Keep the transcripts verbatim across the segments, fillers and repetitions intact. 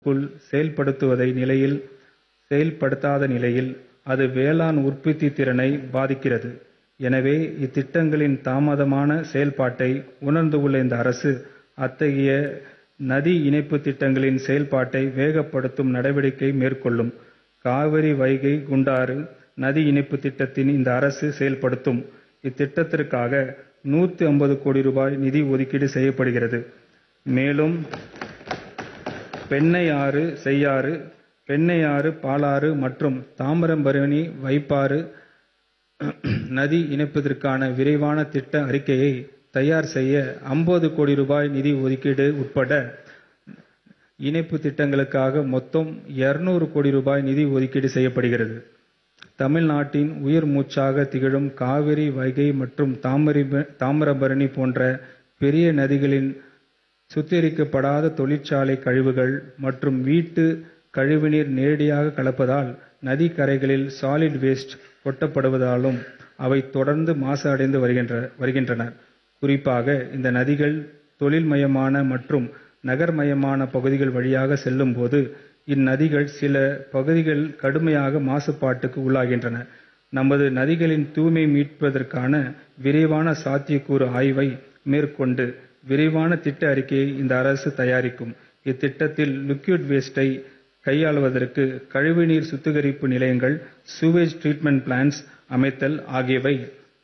க்குள் செயல்படுத்துவதை நிலையில் செயல்படுத்தாத நிலையில் அது வேளாண் உற்பத்தி திறனை பாதிக்கிறது. எனவே இத்திட்டங்களின் தாமதமான செயல்பாட்டை உணர்ந்துள்ள இந்த அரசு அத்தகைய நதி இணைப்பு திட்டங்களின் செயல்பாட்டை வேகப்படுத்தும் நடவடிக்கை மேற்கொள்ளும். காவிரி வைகை குண்டாறு நதி இணைப்பு திட்டத்தின் இந்த அரசு செயல்படுத்தும் இத்திட்டத்திற்காக நூற்று ஐம்பது கோடி ரூபாய் நிதி ஒதுக்கீடு செய்யப்படுகிறது. மேலும் பெண்ணையாறு, செய்யாறு, பெண்ணையாறு, பாலாறு மற்றும் தாமிரபரணி வைப்பாறு நதி இணைப்பதற்கான விரைவான திட்ட அறிக்கையை தயார் செய்ய ஐம்பது கோடி ரூபாய் நிதி ஒதுக்கீடு உட்பட இணைப்பு திட்டங்களுக்காக மொத்தம் இருநூறு கோடி ரூபாய் நிதி ஒதுக்கீடு செய்யப்படுகிறது. தமிழ்நாட்டின் உயிர் மூச்சாக திகழும் காவிரி, வைகை மற்றும் தாமிரபரணி போன்ற பெரிய நதிகளின் சுத்திகரிக்கப்படாத தொழிற்சாலை கழிவுகள் மற்றும் வீட்டு கழிவுநீர் நேரடியாக கலப்பதால் நதி கரைகளில் சாலிட் வேஸ்ட் கொட்டப்படுவதாலும் அவை தொடர்ந்து மாசு அடைந்து வருகின்றன. குறிப்பாக இந்த நதிகள் தொழில்மயமான மற்றும் நகர்மயமான பகுதிகள் வழியாக செல்லும் போது இந்நதிகள் சில பகுதிகள் கடுமையாக மாசுபாட்டுக்கு உள்ளாகின்றன. நமது நதிகளின் தூய்மை மீட்பதற்கான விரைவான சாத்தியக்கூறு ஆய்வை மேற்கொண்டு விரைவான திட்ட அறிக்கையை இந்த அரசு தயாரிக்கும். இத்திட்டத்தில் லிக்விட் வேஸ்டை கையாளுவதற்கு கழிவுநீர் சுத்திகரிப்பு நிலையங்கள், சூவேஜ் ட்ரீட்மெண்ட் பிளான்ட்ஸ் அமைத்தல் ஆகியவை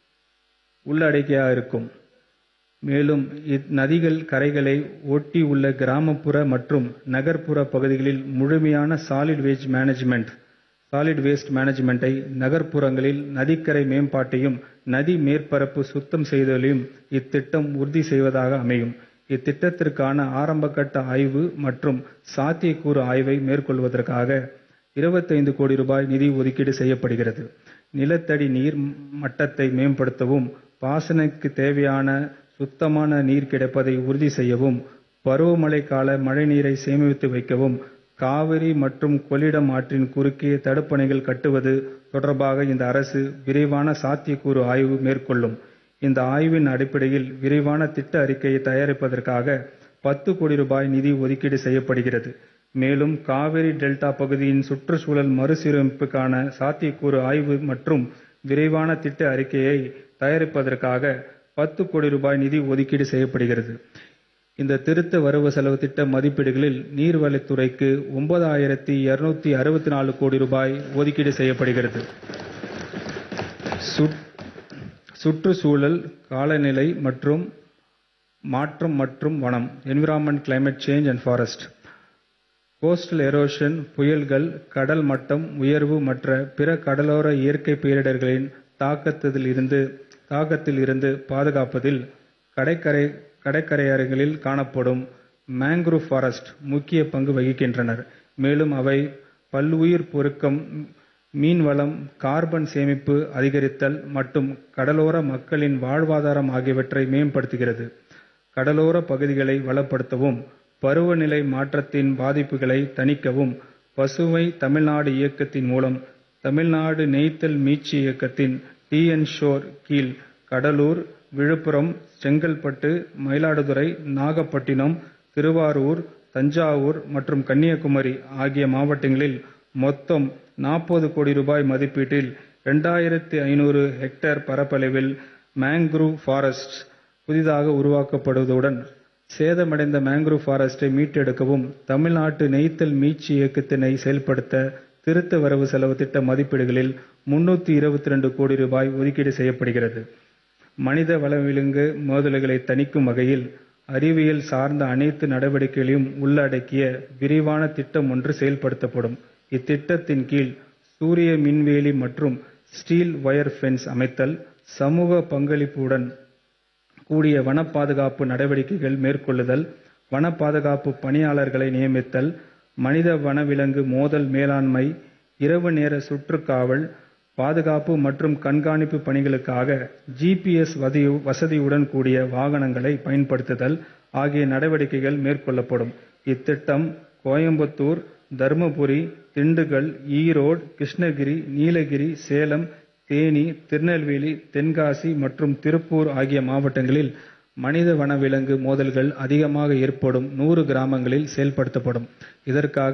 உள்ளடக்கியாக இருக்கும். மேலும் இந்நதிகள் கரைகளை ஒட்டி உள்ள கிராமப்புற மற்றும் நகர்ப்புற பகுதிகளில் முழுமையான solid waste management solid waste மேனேஜ்மெண்ட்டை நகர்ப்புறங்களில் நதிக்கரை மேம்பாட்டையும் நதி மேற்பரப்பு சுத்தம் செய்தலையும் இத்திட்டம் உறுதி செய்வதாக அமையும். இத்திட்டத்திற்கான ஆரம்பகட்ட ஆய்வு மற்றும் சாத்தியக்கூறு ஆய்வை மேற்கொள்வதற்காக இருபத்தைந்து கோடி ரூபாய் நிதி ஒதுக்கீடு செய்யப்படுகிறது. நிலத்தடி நீர் மட்டத்தை மேம்படுத்தவும், பாசனக்கு தேவையான சுத்தமான நீர் கிடைப்பதை உறுதி செய்யவும், பருவமழை கால மழைநீரை சேமித்து வைக்கவும், காவிரி மற்றும் கொள்ளிடம் ஆற்றின் குறுக்கே தடுப்பணைகள் கட்டுவது தொடர்பாக இந்த அரசு விரைவான சாத்தியக்கூறு ஆய்வு மேற்கொள்ளும். இந்த ஆய்வின் அடிப்படையில் விரைவான திட்ட அறிக்கையை தயாரிப்பதற்காக பத்து கோடி ரூபாய் நிதி ஒதுக்கீடு செய்யப்படுகிறது. மேலும் காவிரி டெல்டா பகுதியின் சுற்றுச்சூழல் மறுசீரமைப்புக்கான சாத்தியக்கூறு ஆய்வு மற்றும் விரைவான திட்ட அறிக்கையை தயாரிப்பதற்காக பத்து கோடி ரூபாய் நிதி ஒதுக்கீடு செய்யப்படுகிறது. இந்த திருத்த வரவு செலவு திட்ட மதிப்பீடுகளில் நீர்வளத்துறைக்கு ஒன்பதாயிரத்தி இருநூத்தி அறுபத்தி நாலு கோடி ரூபாய் ஒதுக்கீடு செய்யப்படுகிறது. சுற்றுச்சூழல், காலநிலை மற்றும் மாற்றம் மற்றும் வனம் environment, climate change and forest, coastal erosion, புயல்கள், கடல் மட்டம் உயர்வு மற்ற பிற கடலோர இயற்கை பேரிடர்களின் தாக்கத்தில் இருந்து தாக்கத்தில் இருந்து பாதுகாப்பதில் கடற்கரை கடற்கரையோரங்களில் காணப்படும் மேங்க்ரூவ் ஃபாரஸ்ட் முக்கிய பங்கு வகிக்கின்றனர். மேலும் அவை பல்லுயிர் பெருக்கம், மீன்வளம், கார்பன் சேமிப்பு அதிகரித்தல் மற்றும் கடலோர மக்களின் வாழ்வாதாரம் ஆகியவற்றை மேம்படுத்துகிறது. கடலோர பகுதிகளை வளப்படுத்தவும், பருவநிலை மாற்றத்தின் பாதிப்புகளை தணிக்கவும் பசுமை தமிழ்நாடு இயக்கத்தின் மூலம் தமிழ்நாடு நெய்தல் மீட்சி இயக்கத்தின் டி என் ஷோர் கீழ் கடலூர், விழுப்புரம், செங்கல்பட்டு, மயிலாடுதுறை, நாகப்பட்டினம், திருவாரூர், தஞ்சாவூர் மற்றும் கன்னியாகுமரி ஆகிய மாவட்டங்களில் மொத்தம் நாற்பது கோடி ரூபாய் மதிப்பீட்டில் இரண்டாயிரத்தி ஐநூறு ஹெக்டேர் பரப்பளவில் மேங்க்ரூவ் ஃபாரஸ்ட் புதிதாக உருவாக்கப்படுவதுடன் சேதமடைந்த மேங்க்ரூவ் ஃபாரஸ்டை மீட்டெடுக்கவும் தமிழ்நாட்டு நெய்தல் மீட்சி இயக்கத்தினை செயல்படுத்த திருத்த வரவு செலவு திட்ட மதிப்பீடுகளில் முன்னூற்றி இருபத்தி இரண்டு கோடி ரூபாய் ஒதுக்கீடு செய்யப்படுகிறது. மனித வளவிலங்கு மோதல்களை தணிக்கும் வகையில் அறிவியல் சார்ந்த அனைத்து நடவடிக்கைகளையும் உள்ளடக்கிய விரிவான திட்டம் ஒன்று செயல்படுத்தப்படும். இத்திட்டத்தின் கீழ் சூரிய மின்வேலி மற்றும் ஸ்டீல் வயர் ஃபென்ஸ் அமைத்தல், சமூக பங்களிப்புடன் கூடிய வன பாதுகாப்பு நடவடிக்கைகள் மேற்கொள்ளுதல், வன பாதுகாப்பு பணியாளர்களை நியமித்தல், மனித வனவிலங்கு மோதல் மேலாண்மை, இரவு நேர சுற்றுக்காவல், பாதுகாப்பு மற்றும் கண்காணிப்பு பணிகளுக்காக ஜிபிஎஸ் வசதியுடன் கூடிய வாகனங்களை பயன்படுத்துதல் ஆகிய நடவடிக்கைகள் மேற்கொள்ளப்படும். இத்திட்டம் கோயம்புத்தூர், தருமபுரி, திண்டுக்கல், ஈரோடு, கிருஷ்ணகிரி, நீலகிரி, சேலம், தேனி, திருநெல்வேலி, தென்காசி மற்றும் திருப்பூர் ஆகிய மாவட்டங்களில் மனித வனவிலங்கு மோதல்கள் அதிகமாக ஏற்படும் நூறு கிராமங்களில் செயல்படுத்தப்படும். இதற்காக